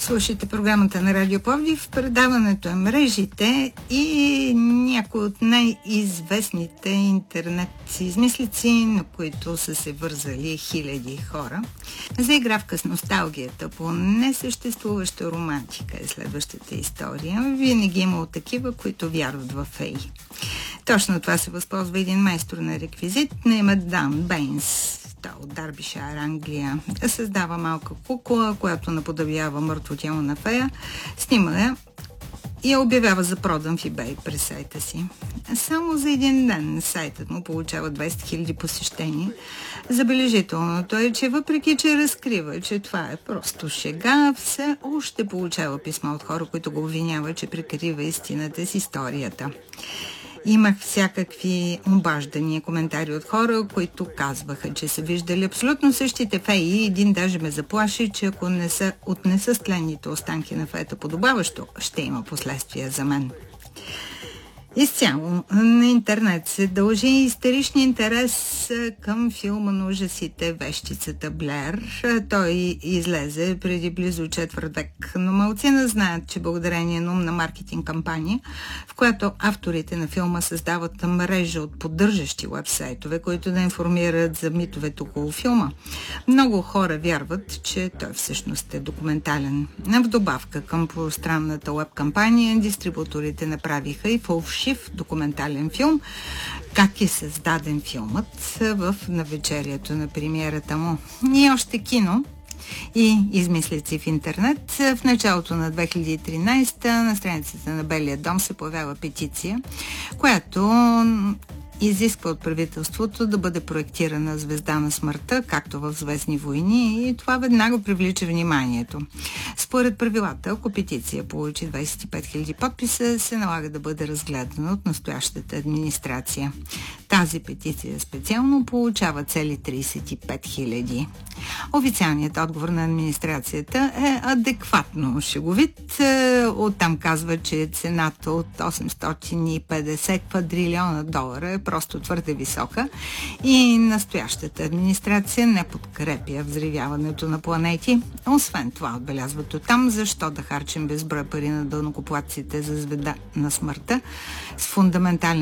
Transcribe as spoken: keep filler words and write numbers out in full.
Слушайте програмата на Радио Пловдив. Предаването е мрежите и някои от най-известните интернет измислици, на които са се вързали хиляди хора. Заигравка с носталгията по несъществуваща романтика е следващата история. Винаги имало такива, които вярват в феи. Точно това се възползва един майстор на реквизит на име Дан Бейнс от Дърбишайр, Англия. Създава малка кукла, която наподобява мъртво тяло на фея, снима я и я обявява за продан в eBay през сайта си. Само за един ден сайтът му получава двайсет хиляди посещения. Забележителното е, че въпреки, че разкрива, че това е просто шега, все още получава писма от хора, които го обвиняват, че прикрива истината с историята. Имах всякакви обаждания, коментари от хора, които казваха, че са виждали абсолютно същите феи. Един даже ме заплаши, че ако не са отнеса стленните останки на феята подобаващо, ще има последствия за мен. Изцяло на интернет се дължи истеричния интерес към филма на ужасите Вещицата Блер. Той излезе преди близо четвърт век, но малцина знаят, че благодарение на умна маркетинг кампания, в която авторите на филма създават мрежа от поддържащи уебсайтове, които да информират за митовете около филма, много хора вярват, че той всъщност е документален. В добавка към пространната уеб кампания, дистрибуторите направиха и фалшив документален филм, как е създаден филмът в навечерието на премиерата му. И още кино и измислици в интернет. В началото на две хиляди и тринайсета на страницата на Белия дом се появява петиция, която изисква от правителството да бъде проектирана звезда на смъртта, както в Звездни войни, и това веднага привлича вниманието. Според правилата, ако петиция получи двайсет и пет хиляди подписа, се налага да бъде разгледана от настоящата администрация. Тази петиция специално получава цели трийсет и пет хиляди. Официалният отговор на администрацията е адекватно шеговит. Оттам казва, че цената от осемстотин и петдесет квадрилиона долара е просто твърде висока и настоящата администрация не подкрепя взривяването на планети. Освен това, отбелязват оттам, защо да харчим безброй пари на данъкоплатците за звезда на смъртта с фундаментален